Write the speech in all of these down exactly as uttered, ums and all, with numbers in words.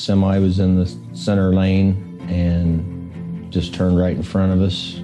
semi was in the center lane and just turned right in front of us.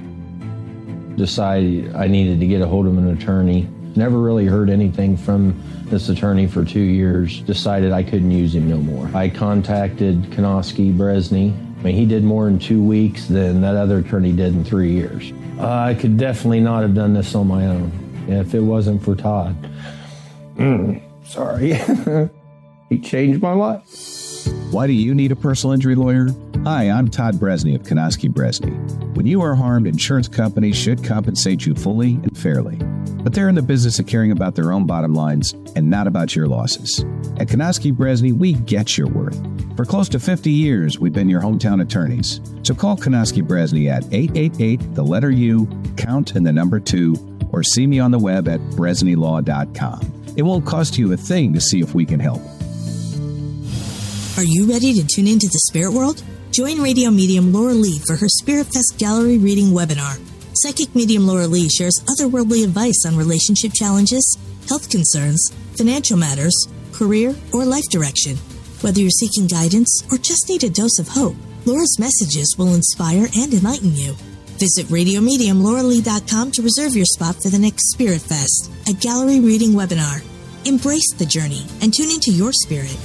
Decided I needed to get a hold of an attorney. Never really heard anything from this attorney for two years. Decided I couldn't use him no more. I contacted Konoski Bresney. I mean, he did more in two weeks than that other attorney did in three years. Uh, I could definitely not have done this on my own if it wasn't for Todd. Mm, sorry. He changed my life. Why do you need a personal injury lawyer? Hi, I'm Todd Bresney of Konoski Bresney. When you are harmed, insurance companies should compensate you fully and fairly. But they're in the business of caring about their own bottom lines and not about your losses. At Konoski Bresney, we get your worth. For close to fifty years, we've been your hometown attorneys. So call Konoski Bresney at eight eight eight, the letter U, count and the number two, or see me on the web at bresney law dot com. It won't cost you a thing to see if we can help. Are you ready to tune into the spirit world? Join radio medium Laura Lee for her Spirit Fest Gallery Reading webinar. Psychic medium Laura Lee shares otherworldly advice on relationship challenges, health concerns, financial matters, career, or life direction. Whether you're seeking guidance or just need a dose of hope, Laura's messages will inspire and enlighten you. Visit radio medium laura lee dot com to reserve your spot for the next Spirit Fest, a gallery reading webinar. Embrace the journey and tune into your spirit.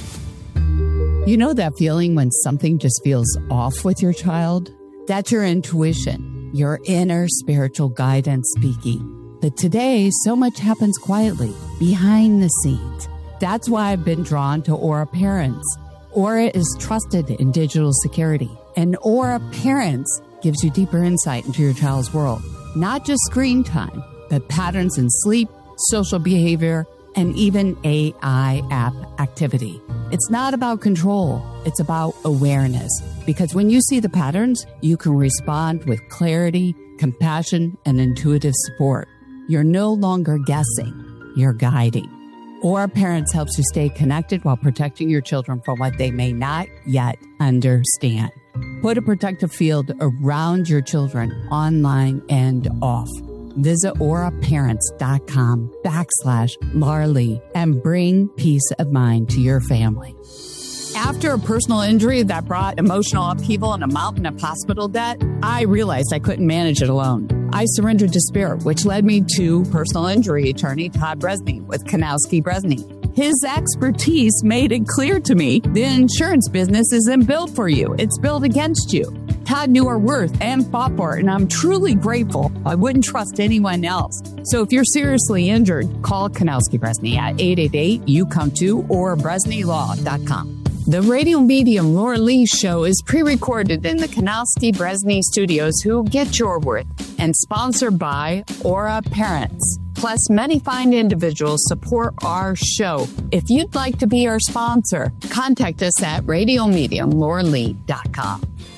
You know that feeling when something just feels off with your child? That's your intuition, your inner spiritual guidance speaking. But today, so much happens quietly, behind the scenes. That's why I've been drawn to Aura Parents. Aura is trusted in digital security, and Aura Parents gives you deeper insight into your child's world. Not just screen time, but patterns in sleep, social behavior, and even A I app activity. It's not about control, it's about awareness. Because when you see the patterns, you can respond with clarity, compassion, and intuitive support. You're no longer guessing, you're guiding. Aura Parents helps you stay connected while protecting your children from what they may not yet understand. Put a protective field around your children, online and off. Visit auraparents.com backslash Larly and bring peace of mind to your family. After a personal injury that brought emotional upheaval and a mountain of hospital debt, I realized I couldn't manage it alone. I surrendered to spirit, which led me to personal injury attorney Todd Bresney with Konoski Bresney. His expertise made it clear to me the insurance business isn't built for you. It's built against you. Todd knew our worth and fought for it, and I'm truly grateful. I wouldn't trust anyone else. So if you're seriously injured, call Konoski Bresney at eight eight eight, you come to, or bresney law dot com. The radio medium Laura Lee show is pre-recorded in the Konoski Bresney studios, who get your worth, and sponsored by Aura Parents. Plus, many fine individuals support our show. If you'd like to be our sponsor, contact us at radio medium laura lee dot com.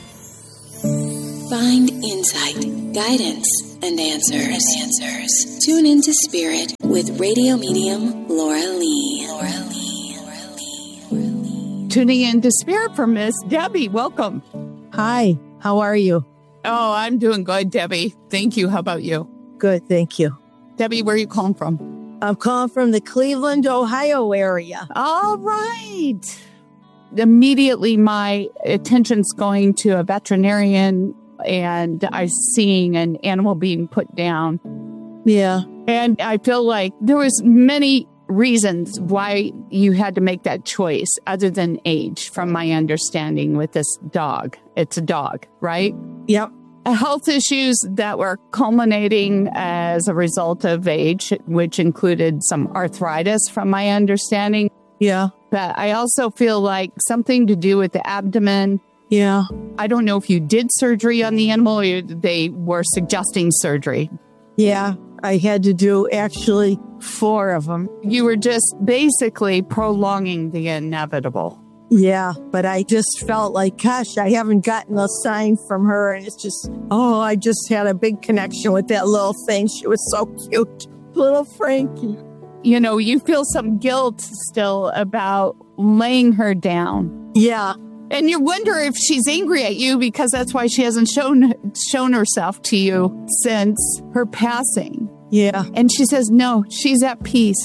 Find insight, guidance, and answers. answers. Tune into Spirit with radio medium Laura Lee. Laura Lee. Laura Lee. Laura Lee. Tuning in to Spirit for Miss Debbie. Welcome. Hi, how are you? Oh, I'm doing good, Debbie. Thank you. How about you? Good, thank you. Debbie, where are you calling from? I'm calling from the Cleveland, Ohio area. All right. Immediately, my attention's going to a veterinarian, and I'm seeing an animal being put down. Yeah. And I feel like there was many reasons why you had to make that choice other than age, from my understanding with this dog. It's a dog, right? Yep. Health issues that were culminating as a result of age, which included some arthritis, from my understanding. Yeah. But I also feel like something to do with the abdomen. Yeah. I don't know if you did surgery on the animal or they were suggesting surgery. Yeah, I had to do actually four of them. You were just basically prolonging the inevitable. Yeah, but I just felt like, gosh, I haven't gotten a sign from her. And it's just, oh, I just had a big connection with that little thing. She was so cute. Little Frankie. You know, you feel some guilt still about laying her down. Yeah. And you wonder if she's angry at you because that's why she hasn't shown shown herself to you since her passing. Yeah. And she says, no, she's at peace.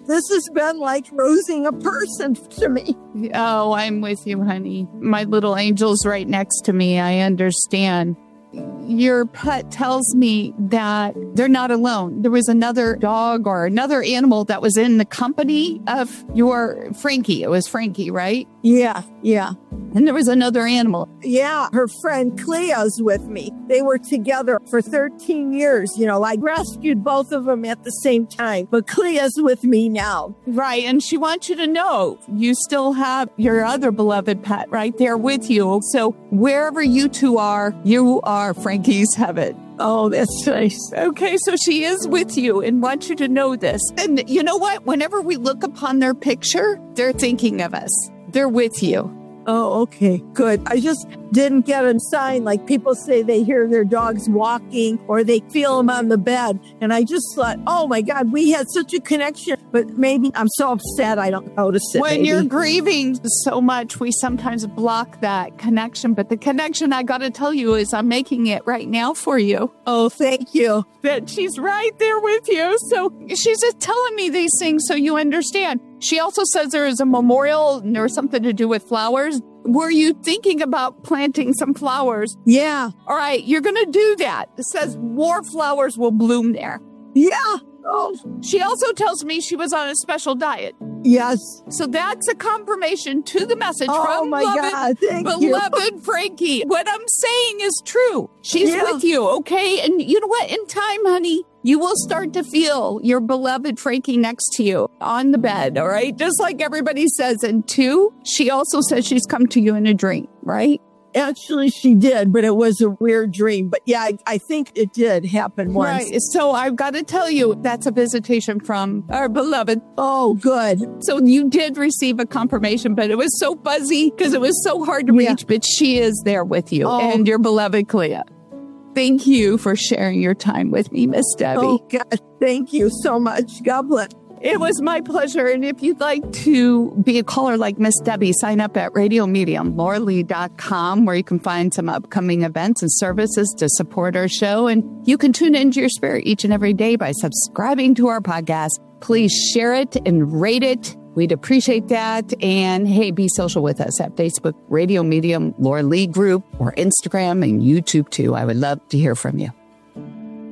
this has been like losing a person to me. Oh, I'm with you, honey. My little angel's right next to me. I understand. Your pet tells me that they're not alone. There was another dog or another animal that was in the company of your Frankie. It was Frankie, right? Yeah, yeah. And there was another animal. Yeah, her friend Clea's with me. They were together for thirteen years. You know, I rescued both of them at the same time, but Clea's with me now. Right, and she wants you to know you still have your other beloved pet right there with you. So wherever you two are, you are Frankie's heaven. Oh, that's nice. Okay, so she is with you and wants you to know this. And you know what? Whenever we look upon their picture, they're thinking of us. They're with you. Oh, okay, good. I just didn't get a sign like people say they hear their dogs walking or they feel them on the bed. And I just thought, oh my God, we had such a connection. But maybe I'm so upset I don't notice it. When maybe. You're grieving so much, we sometimes block that connection. But the connection, I got to tell you, is I'm making it right now for you. Oh, thank you. That she's right there with you. So she's just telling me these things so you understand. She also says there is a memorial and there's something to do with flowers. Were you thinking about planting some flowers? Yeah. All right, you're going to do that. It says more flowers will bloom there. Yeah. Oh. She also tells me she was on a special diet. Yes. So that's a confirmation to the message oh from my beloved, God, thank beloved you. Frankie. What I'm saying is true. She's yeah. with you, okay? And you know what? In time, honey, you will start to feel your beloved Frankie next to you on the bed, all right? Just like everybody says. And two, she also says she's come to you in a dream, right? Actually, she did, but it was a weird dream. But yeah, I, I think it did happen once. Right. So I've got to tell you, that's a visitation from our beloved. Oh, good. So you did receive a confirmation, but it was so fuzzy because it was so hard to yeah. reach. But she is there with you oh. and your beloved Clea. Thank you for sharing your time with me, Miss Debbie. Oh, God. Thank you so much. God bless. It was my pleasure. And if you'd like to be a caller like Miss Debbie, sign up at radio medium laura lee dot com, where you can find some upcoming events and services to support our show. And you can tune into your spirit each and every day by subscribing to our podcast. Please share it and rate it. We'd appreciate that. And hey, be social with us at Facebook, Radio Medium Laura Lee Group, or Instagram and YouTube too. I would love to hear from you.